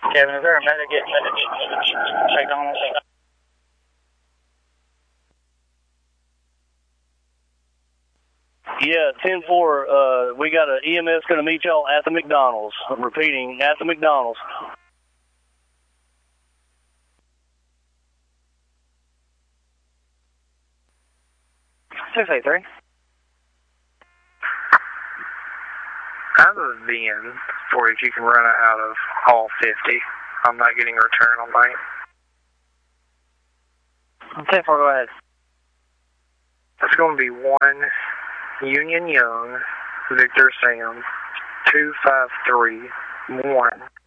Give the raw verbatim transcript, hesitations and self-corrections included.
Kevin, is there a medic getting medic getting take on take on? Yeah, ten four, uh, we got an E M S going to meet y'all at the McDonald's. I'm repeating, at the McDonald's. six eight three. I have a V N for you if you can run it out of Hall fifty. I'm not getting a return on mine. ten four, go ahead. That's going to be one Union Young, Victor Sam, two five three one.